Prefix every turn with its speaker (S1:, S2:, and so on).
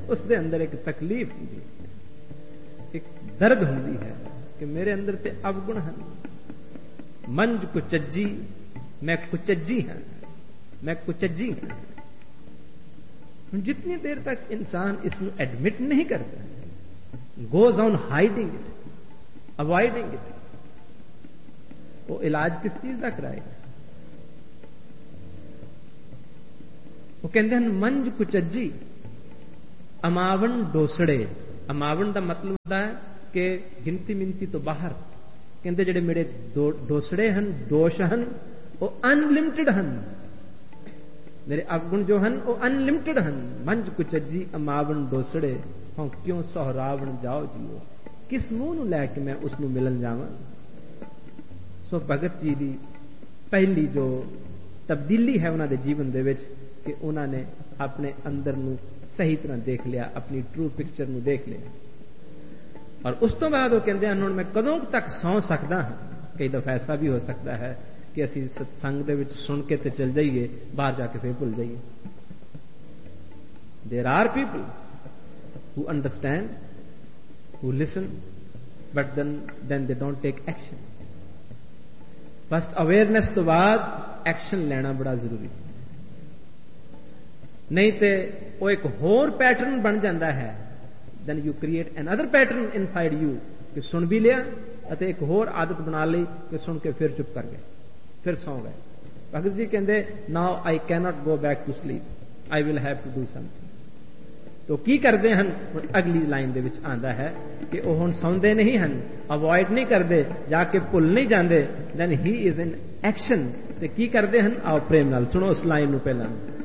S1: उसके अंदर एक तकलीफ होंगी, एक दर्द होंगी है कि मेरे अंदर ते अवगुण हैं। मंज कुचज्जी, मैं कुचज्जी हां, मैं कुचज्जी हां। जितनी देर तक इंसान इसमें एडमिट नहीं करता, goes on hiding it, avoiding it, वो इलाज किस चीज का कराएगा? वो कहते हैं मंज कुचज्जी अमावन डोसड़े। अमावन का मतलब होता है कि गिनती मिनती तो बाहर। कहते जेडे मेरे डोसड़े हैं, दोष हैं, वो अनलिमिटेड हैं। मेरे अवगुण जो हैं वो अनलिमिटेड हैं। मंज कुचज्जी अमावन डोसड़े, हम क्यों सोहरावण जाओ जीओ। किस मुंह नूं लैके मैं उसनूं मिलन जावां। सो भगत जी की पहली जो तब्दीली है उन्होंने जीवन दे विच कि उन्होंने अपने अंदर नूं सही तरह देख लिया, अपनी ट्रू पिक्चर नूं देख लिया। और उस तो बाद वो कहते हैं हुण मैं कदों तक सौ सकदा हां। कई दफा ऐसा भी हो सकता है कि असीं सत्संग दे विच सुन के ते चल जाइए, बाहर जाके फिर भुल जाइए। There are people who understand, who listen, but then they don't take action. First awareness तो बाद एक्शन लेना बड़ा जरूरी है, नहीं तो वो एक होर पैटर्न बन जाता है। Then you create एनअदर pattern inside you कि सुन भी लिया और एक होर आदत बना ली कि सुन के फिर चुप कर गए, फिर सौ गए। भगत जी कहते now I can not go back to sleep, I will have to do something. तो की करते हैं? अगली लाइन दे विच आंदा है कि वह हुण सौंदे नहीं हैं, अवॉइड नहीं करते, जाके भुल नहीं जाते। Then he is in action. ते की करते हैं? आओ प्रेम नाल सुनो उस लाइन नूं पहलां।